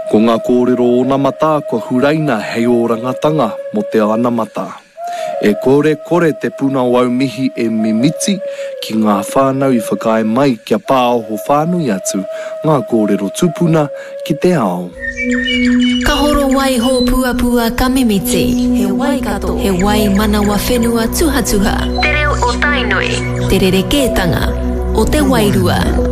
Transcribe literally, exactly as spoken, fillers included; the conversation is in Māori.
Ko ngā kōrero o nā mata, ko huraina hei o rangatanga mo te ana mata. E kore kore te puna wau mihi e mimiti ki ngā whānau i whakae mai kia pāoho whānui atu ngā kōrero tupuna ki te ao. Ka horo wai ho pua pua ka mimiti. He wai kato. He wai manawa whenua tuha tuha. Te reo o tainoi. Te rerekētanga o te wairua.